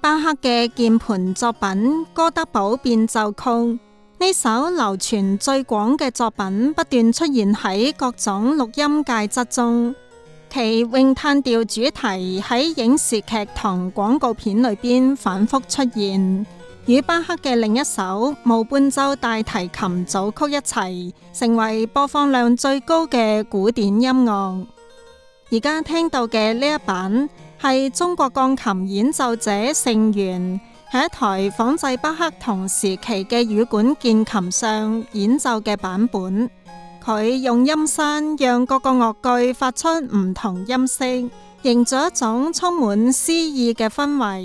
巴赫嘅鍵盤作品《哥德堡變奏曲》，呢首流傳最廣嘅作品，不斷出現喺各種錄音介質中。其詠嘆調主題喺影視劇同廣告片裏邊反覆出現，與巴赫嘅另一首無伴奏大提琴組曲一齊，成為播放量最高嘅古典音樂。而家聽到嘅呢一版係中國鋼琴演奏者盛元喺一台仿製巴赫同時期嘅羽管鍵琴上演奏嘅版本。佢用音山讓各個樂句發出唔同音色，營造一種充滿詩意嘅氛圍。